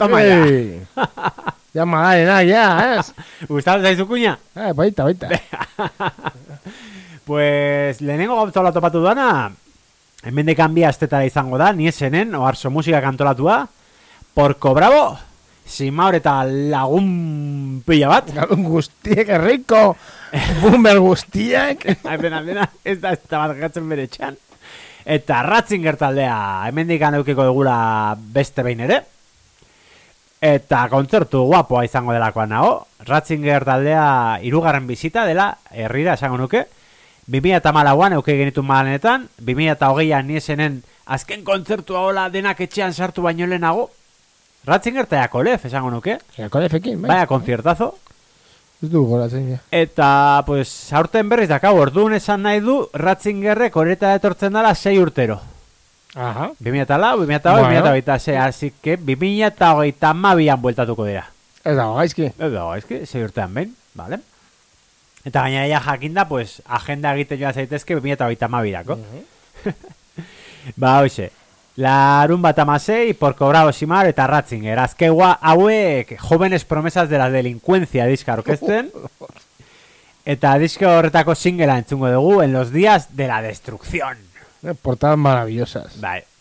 toma ya. Ya magaren, ya, ez? Gustatu zaizu kuña? Baita. Pues lehenengo gauza hola topatu dana, hemendik hanbia estetara izango da, niesenen, oarso musika kantolatua, Porco Bravo, Simaur eta lagun pila bat. Lagun guztiek erriko, boomer guztiek. Dena, ez da bat gatzen bere txan. Eta Ratzinger taldea, hemendik eukiko dugula beste behin ere. Eta kontzertu guapoa izango delakoan nago. Ratzinger taldea 3. bizita dela, herrira esango nuke. 2014an euke genitu malanetan, 2020an niesenen azken kontzertua hola denak etxean sartu baino lehenago. Ratzinger eta Yakolef esango nuke. Yakolefekin, bai. Vaya konziertazo. Ez du goratzen ja. Eta, pues, aurten berriz dakau, orduan esan nahi du Ratzingerrek horreta etortzen dala 6 urtero. Aha. 2004, 2026, así que 2022an bueltatuko dira. Ez dago gaizki. 6 urtean behin, vale? Eta gainera ja jakinda, pues, agenda egiten joan zaitezke 2022ako. Ba, hoxe. Larun bat 16, Porco Bravo, Simaur eta Ratzinger. Azkeua hauek jóvenes promesas de la delincuencia diska orkesten. Eta disko horretako singela entzungo dugu en los días de la destrucción. Portadas maravillosas. Bai.